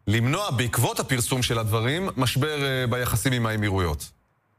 למנוע בעקבות הפרסום של הדברים משבר ביחסים עם האמירויות.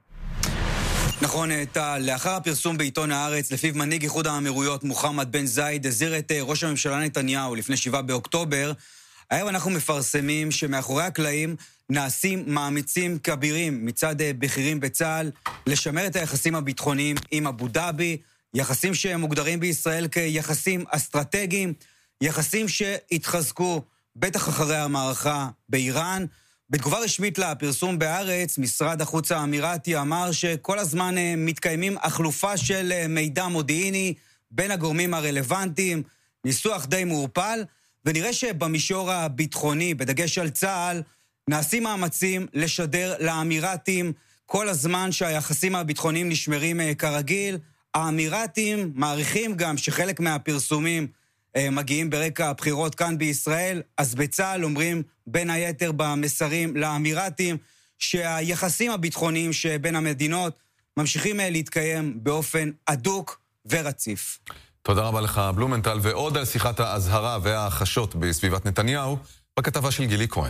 נכון, לאחר הפרסום בעיתון הארץ, לפיו מנהיג איחוד האמירויות מוחמד בן זייד הזהיר את ראש הממשלה נתניהו לפני 7 באוקטובר, היום אנחנו מפרסמים שמאחורי הקלעים נעשים מאמצים כבירים מצד בכירים בצה"ל לשמר את היחסים הביטחוניים עם אבו דאבי, יחסים שמוגדרים בישראל כיחסים אסטרטגיים, יחסים שהתחזקו בטח אחרי המערכה באיראן. בתגובה רשמית לפרסום בארץ, משרד החוץ האמירתי אמר שכל הזמן מתקיימים החלופה של מידע מודיעיני בין הגורמים הרלוונטיים, ניסוח די מעורפל, ונראה שבמישור הביטחוני, בדגש על צה"ל, נעשים מאמצים לשדר לאמירתים כל הזמן שהיחסים הביטחוניים נשמרים כרגיל. האמירתים מעריכים גם שחלק מהפרסומים מגיעים ברקע הבחירות כאן בישראל, אז בצה"ל אומרים בין היתר במסרים לאמירתים שהיחסים הביטחוניים שבין המדינות ממשיכים להתקיים באופן אדוק ורציף. תודה רבה לך בלומנטל, ועוד על שיחת האזהרה והחשות בסביבת נתניהו בכתבה של גילי כהן.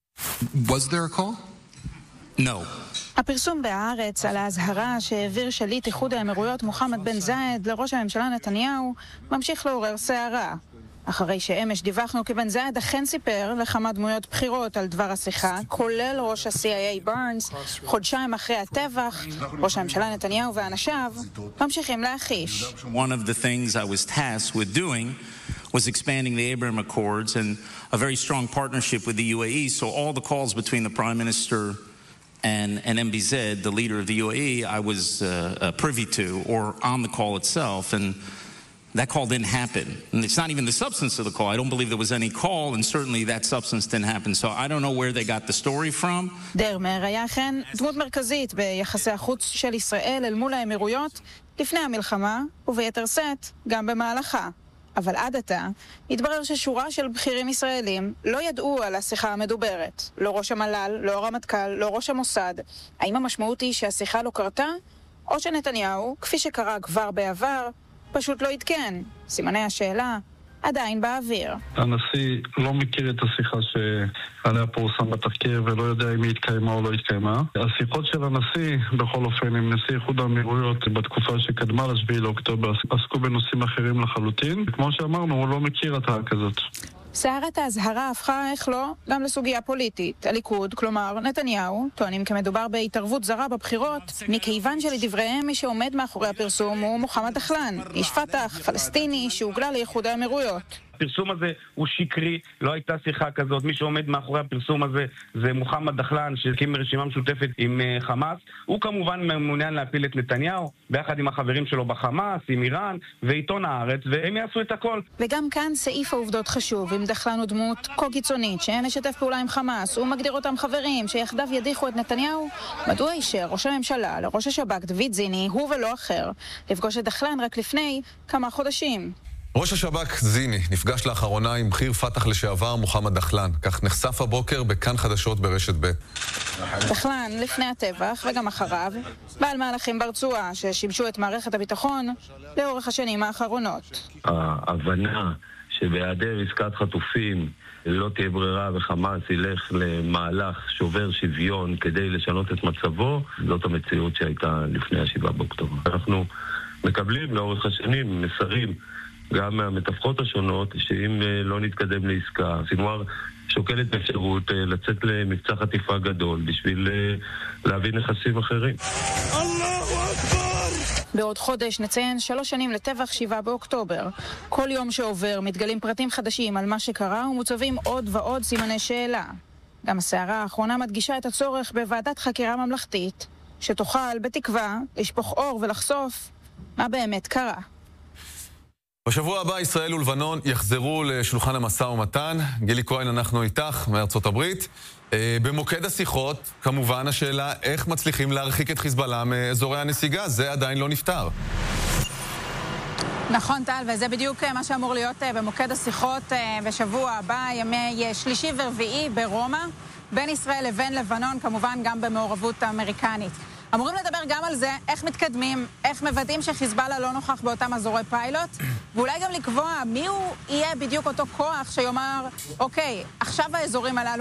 Was there a call? No. הפרסום בהארץ על ההזהרה שהעביר שליט איחוד האמירויות מוחמד בן זייד לראש הממשלה נתניהו ממשיך לעורר סערה. אחרי שאמש דיווחנו כי בן זייד אכן סיפר לכמה דמויות בחירות על דבר השיחה, כולל ראש ה-CIA בארנס, חודשיים אחרי הטבח, ראש הממשלה נתניהו ואנשיו ממשיכים להחיש. One of the things I was tasked with doing was expanding the Abraham Accords and a very strong partnership with the UAE, so all the calls between the Prime Minister and MBZ, the leader of the UAE, I was privy to, or on the call itself, and that call didn't happen. And it's not even the substance of the call. I don't believe there was any call, and certainly that substance didn't happen. So I don't know where they got the story from. דרמר היה אכן דמות מרכזית ביחסי החוץ של ישראל אל מול האמירויות לפני המלחמה, וביתר שאת גם במהלכה. אבל עד עתה התברר ששורה של בכירים ישראלים לא ידעו על השיחה המדוברת. לא ראש המל"ל, לא הרמטכ"ל, לא ראש המוסד. האם המשמעות היא שהשיחה לא קרתה? או שנתניהו, כפי שקרה כבר בעבר, פשוט לא התקן. סימני השאלה עדיין באוויר. הנשיא לא מכיר את השיחה שעליה פורסם בתחקיר ולא יודע אם היא התקיימה או לא התקיימה. השיחות של הנשיא, בכל אופן, עם נשיא איחוד האמירויות בתקופה שקדמה ל7 לאוקטובר, עסקו בנושאים אחרים לחלוטין. כמו שאמרנו, הוא לא מכיר התאה כזאת. סערת ההזהרה הפכה, איך לא, גם לסוגיה פוליטית. הליכוד, כלומר נתניהו, טוענים כמדובר בהתערבות זרה בבחירות, מכיוון שלדבריהם מי שעומד מאחורי הפרסום הוא מוחמד דחלן, איש פתח, פלסטיני, שהוגלה לאיחוד האמירויות. הפרסום הזה הוא שקרי, לא הייתה שיחה כזאת. מי שעומד מאחורי הפרסום הזה זה מוחמד דחלן, שהקים רשימה משותפת עם חמאס. הוא כמובן מעוניין להפיל את נתניהו, ביחד עם החברים שלו בחמאס, עם איראן ועיתון הארץ, והם יעשו את הכל. וגם כאן סעיף העובדות חשוב. אם דחלן הוא דמות כה קיצונית, שאין לשתף פעולה עם חמאס, הוא מגדיר אותם חברים שיחדיו ידיחו את נתניהו, מדוע אישר ראש הממשלה לראש השב"כ דוד זיני, הוא ולא אחר, לפגוש את דחלן רק לפני כמה חודשים? ראש השב"כ זיני נפגש לאחרונה עם בכיר פתח לשעבר מוחמד דחלן, כך נחשף הבוקר בכאן חדשות ברשת ב'. דחלן לפני הטבח וגם אחריו בעל מהלכים ברצועה ששימשו את מערכת הביטחון לאורך השנים האחרונות. ההבנה שבהיעדר עסקת חטופים לא תהיה ברירה וחמאס ילך למהלך שובר שוויון כדי לשנות את מצבו, זאת המציאות שהייתה לפני 7 באוקטובר. אנחנו מקבלים לאורך השנים מסרים גם מהמתווכות השונות, שאם לא נתקדם לעסקה, סינואר שוקלת אפשרות לצאת למבצע חטיפה גדול בשביל להביא נכסים אחרים. בעוד חודש נציין 3 שנים לטבח 7 באוקטובר. כל יום שעובר מתגלים פרטים חדשים על מה שקרה ומוצבים עוד ועוד סימני שאלה. גם הסערה האחרונה מדגישה את הצורך בוועדת חקירה ממלכתית, שתוכל בתקווה לשפוך אור ולחשוף מה באמת קרה. בשבוע הבא ישראל ולבנון יחזרו לשולחן המשא ומתן. גילי כהן, אנחנו איתך מארצות הברית. במוקד השיחות, כמובן השאלה איך מצליחים להרחיק את חיזבאללה מאזורי הנסיגה, זה עדיין לא נפתר. נכון טל, וזה בדיוק מה שאמור להיות במוקד השיחות בשבוע הבא, ימי שלישי ורביעי ברומא, בין ישראל לבין לבנון, כמובן גם במעורבות האמריקנית. אמורים לדבר גם על זה, איך מתקדמים, איך מוודאים שחיזבאללה לא נוכח באותם אזורי פיילוט, ואולי גם לקבוע מי הוא יהיה בדיוק אותו כוח שיאמר, אוקיי, עכשיו האזורים הללו